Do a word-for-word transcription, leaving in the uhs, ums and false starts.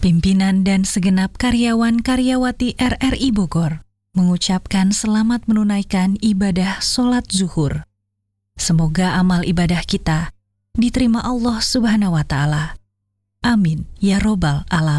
Pimpinan dan segenap karyawan-karyawati R R I Bogor mengucapkan selamat menunaikan ibadah sholat zuhur. Semoga amal ibadah kita diterima Allah Subhanahu wa Ta'ala. Amin ya Robbal Alamin.